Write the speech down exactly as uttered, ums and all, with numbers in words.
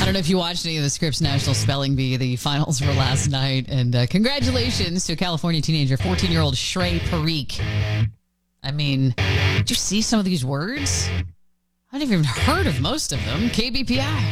don't know if you watched any of the Scripps National Spelling Bee. The finals were last night. And uh, congratulations to California teenager, fourteen-year-old Shrey Parikh. I mean, did you see some of these words? I haven't even heard of most of them. K B P I.